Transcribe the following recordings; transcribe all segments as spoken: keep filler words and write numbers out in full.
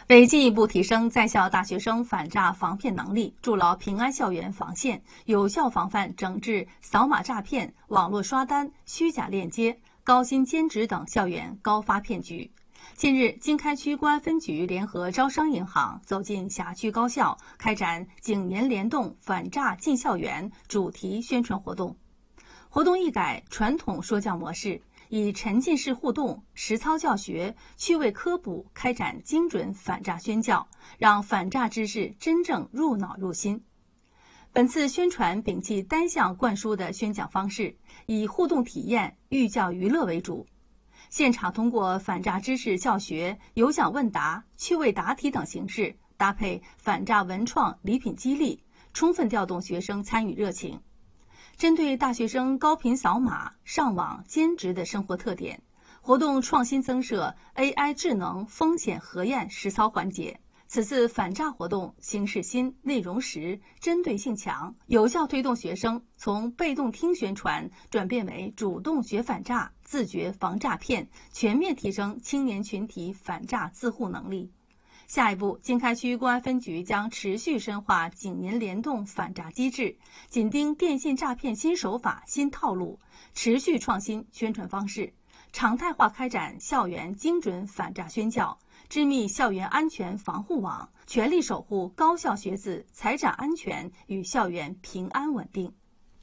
为进一步提升在校大学生反诈防骗能力，筑牢平安校园防线，有效防范整治扫码诈骗、网络刷单、虚假链接、高薪兼职等校园高发骗局。近日，经开区公安分局联合招商银行走进辖区高校，开展景年联动反诈进校园主题宣传活动。活动一改传统说教模式，以沉浸式互动、实操教学、趣味科普开展精准反诈宣教，让反诈知识真正入脑入心。本次宣传摒弃单向灌输的宣讲方式，以互动体验、寓教于乐为主。现场通过反诈知识教学、有奖问答、趣味答题等形式，搭配反诈文创礼品激励，充分调动学生参与热情。针对大学生高频扫码、上网、兼职的生活特点，活动创新增设 A I 智能风险核验实操环节。此次反诈活动形式新、内容实、针对性强，有效推动学生从被动听宣传转变为主动学反诈、自觉防诈骗，全面提升青年群体反诈自护能力。下一步，经开区公安分局将持续深化景年联动反诈机制，紧盯电信诈骗新手法、新套路，持续创新宣传方式，常态化开展校园精准反诈宣教，织密校园安全防护网，全力守护高校学子财产安全与校园平安稳定。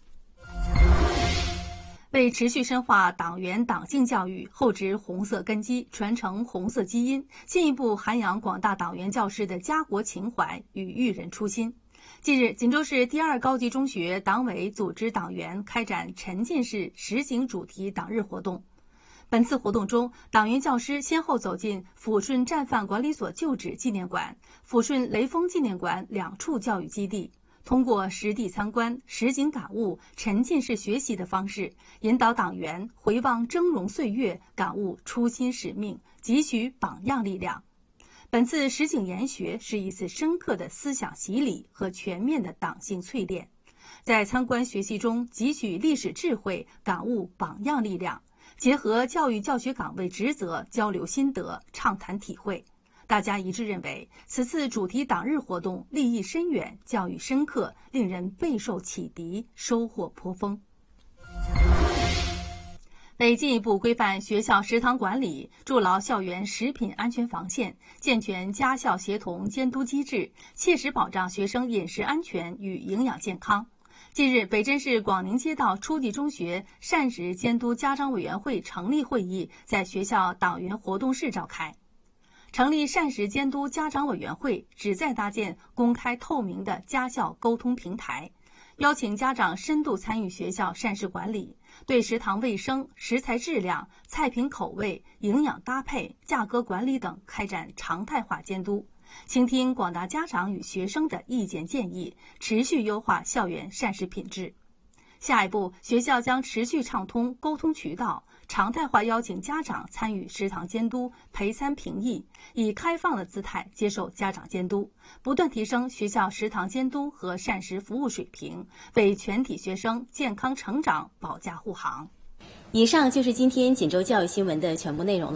为持续深化党员党性教育，厚植红色根基，传承红色基因，进一步涵养广大党员教师的家国情怀与育人初心。近日，锦州市第二高级中学党委组织党员开展沉浸式实景主题党日活动。本次活动中，党员教师先后走进抚顺战犯管理所旧址纪念馆、抚顺雷锋纪念馆两处教育基地，通过实地参观、实景感悟、沉浸式学习的方式，引导党员回望峥嵘岁月，感悟初心使命，汲取榜样力量。本次实景研学是一次深刻的思想洗礼和全面的党性淬炼，在参观学习中汲取历史智慧，感悟榜样力量，结合教育教学岗位职责，交流心得，畅谈体会。大家一致认为，此次主题党日活动立意深远，教育深刻，令人备受启迪，收获颇丰。为进一步规范学校食堂管理，筑牢校园食品安全防线，健全家校协同监督机制，切实保障学生饮食安全与营养健康。近日，北镇市广宁街道初级中学膳食监督家长委员会成立会议在学校党员活动室召开。成立膳食监督家长委员会，旨在搭建公开透明的家校沟通平台，邀请家长深度参与学校膳食管理，对食堂卫生、食材质量、菜品口味、营养搭配、价格管理等开展常态化监督，倾听广大家长与学生的意见建议，持续优化校园膳食品质。下一步，学校将持续畅通沟通渠道，常态化邀请家长参与食堂监督、陪餐评议，以开放的姿态接受家长监督，不断提升学校食堂监督和膳食服务水平，为全体学生健康成长保驾护航。 以上就是今天锦州教育新闻的全部内容了。